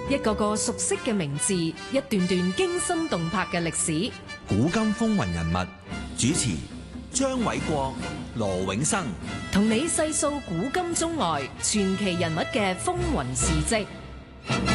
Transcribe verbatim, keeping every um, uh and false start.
一個個熟悉嘅名字，一段段驚心動魄嘅歷史。 古今風雲人物，主持張偉國、羅永生， 同你細數古今中外傳奇人物嘅風雲事跡。